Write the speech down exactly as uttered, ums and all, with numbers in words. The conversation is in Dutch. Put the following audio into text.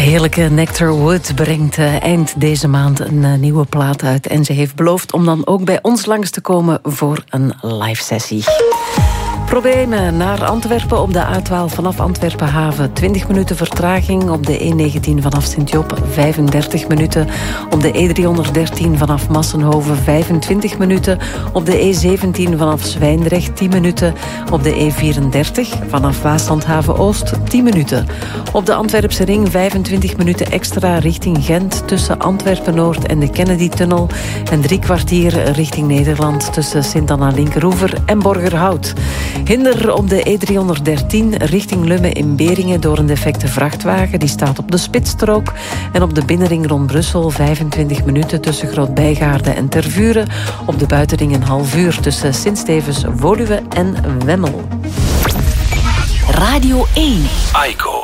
heerlijke Nectar Wood brengt uh, eind deze maand een uh, nieuwe plaat uit. En ze heeft beloofd om dan ook bij ons langs te komen voor een live sessie. Problemen naar Antwerpen op de A twaalf vanaf Antwerpen haven. twintig minuten vertraging op de E negentien vanaf Sint-Job. vijfendertig minuten op de E driehonderddertien vanaf Massenhoven. vijfentwintig minuten op de E zeventien vanaf Zwijndrecht. tien minuten op de E vierendertig vanaf Waaslandhaven Oost. tien minuten op de Antwerpse ring. vijfentwintig minuten extra richting Gent tussen Antwerpen-Noord en de Kennedy-tunnel. En drie kwartier richting Nederland tussen Sint-Anna-Linkeroever en Borgerhout. Hinder op de E driehonderddertien richting Lummen in Beringen door een defecte vrachtwagen. Die staat op de spitsstrook. En op de binnenring rond Brussel vijfentwintig minuten tussen Groot-Bijgaarde en Tervuren. Op de buitenring een half uur tussen Sint-Stevens, Woluwe en Wemmel. Radio één. Aiko.